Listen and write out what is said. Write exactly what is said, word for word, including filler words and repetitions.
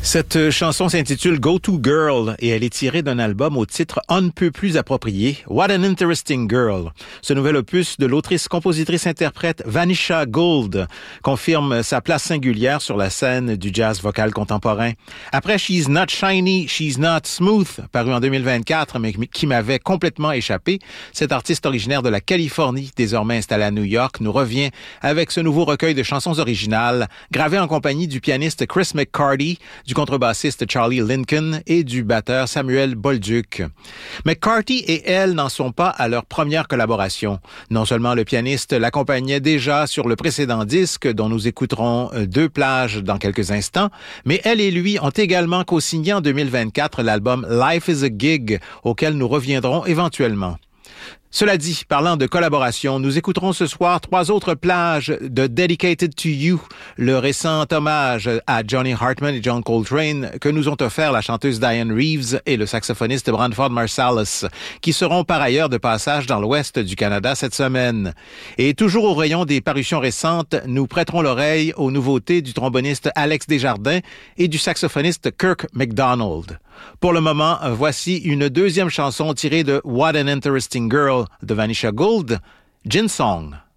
Cette chanson s'intitule Go To Girl et elle est tirée d'un album au titre on ne peut plus approprié, What an Interesting Girl. Ce nouvel opus de l'autrice-compositrice-interprète Vanisha Gould confirme sa place singulière sur la scène du jazz vocal contemporain. Après She's Not Shiny, She's Not Smooth, paru en deux mille vingt-quatre, mais qui m'avait complètement échappé, cet artiste originaire de la Californie, désormais installé à New York, nous revient avec ce nouveau recueil de chansons originales, gravé en compagnie du pianiste Chris McCarty, du contrebassiste Charlie Lincoln et du batteur Samuel Bolduc. McCarty et elle n'en sont pas à leur première collaboration. Non seulement le pianiste l'accompagnait déjà sur le précédent disque, dont nous écouterons deux plages dans quelques instants, mais elle et lui ont également co-signé en deux mille vingt-quatre l'album Life is a Gig, auquel nous reviendrons éventuellement. Cela dit, parlant de collaboration, nous écouterons ce soir trois autres plages de Dedicated to You, le récent hommage à Johnny Hartman et John Coltrane que nous ont offert la chanteuse Diane Reeves et le saxophoniste Branford Marsalis, qui seront par ailleurs de passage dans l'ouest du Canada cette semaine. Et toujours au rayon des parutions récentes, nous prêterons l'oreille aux nouveautés du tromboniste Alex Desjardins et du saxophoniste Kirk MacDonald. Pour le moment, voici une deuxième chanson tirée de What an Interesting Girl de Vanisha Gould, Gin Song.